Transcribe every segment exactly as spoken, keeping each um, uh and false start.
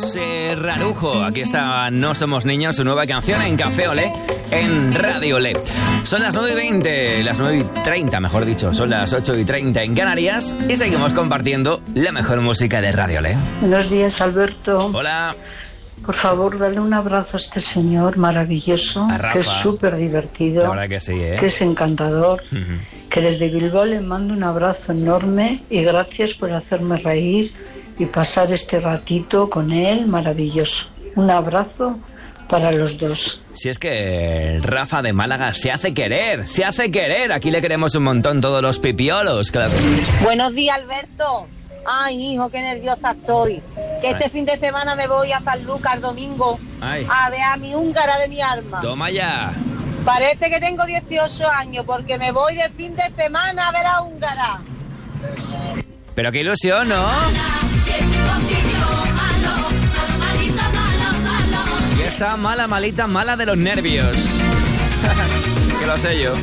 Serrarujo, aquí está No Somos Niños, su nueva canción en Café Olé, en Radio Olé. Son las nueve y veinte, las nueve y treinta, mejor dicho, son las ocho y treinta en Canarias y seguimos compartiendo la mejor música de Radio Olé. Buenos días, Alberto. Hola. Por favor, dale un abrazo a este señor maravilloso, que es súper divertido, la verdad que sí, ¿eh? que es encantador, Uh-huh. que desde Bilbao le mando un abrazo enorme y gracias por hacerme reír y pasar este ratito con él maravilloso. Un abrazo para los dos. Si es que Rafa de Málaga se hace querer, se hace querer. Aquí le queremos un montón todos los pipiolos, claro que sí. Buenos días, Alberto. Ay, hijo, qué nerviosa estoy. Que este Ay. fin de semana me voy a San Lucas el domingo Ay. a ver a mi húngara de mi alma. Toma ya. Parece que tengo dieciocho años porque me voy de fin de semana a ver a húngara. Pero qué ilusión, ¿no? Y está mala, malita, mala de los nervios. Que lo sé yo.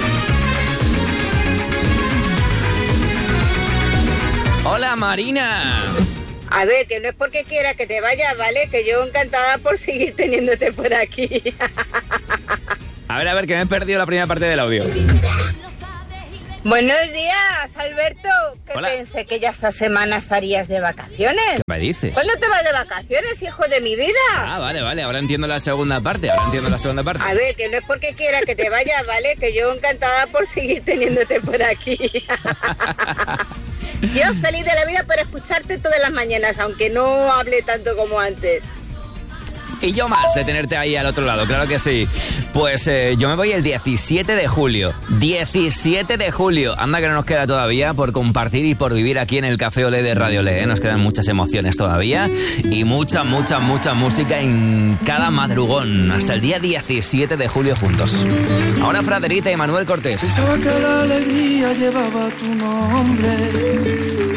Hola, Marina. A ver, que no es porque quiera que te vayas, ¿vale? Que yo encantada por seguir teniéndote por aquí. A ver, a ver, que me he perdido la primera parte del audio. Buenos días, Alberto. Que Hola. Pensé que ya esta semana estarías de vacaciones. ¿Qué me dices? ¿Cuándo te vas de vacaciones, hijo de mi vida? Ah, vale, vale, ahora entiendo la segunda parte, ahora entiendo la segunda parte. A ver, que no es porque quiera que te vayas, ¿vale? Que yo encantada por seguir teniéndote por aquí. Yo feliz de la vida por escucharte todas las mañanas, aunque no hable tanto como antes. Y yo más de tenerte ahí al otro lado, claro que sí. Pues eh, yo me voy el diecisiete de julio. diecisiete de julio. Anda que no nos queda todavía por compartir y por vivir aquí en el Café Olé de Radio Olé, ¿eh? Nos quedan muchas emociones todavía y mucha, mucha, mucha música en cada madrugón. Hasta el día diecisiete de julio juntos. Ahora Fraterita y Manuel Cortés. Pensaba que la alegría llevaba tu nombre.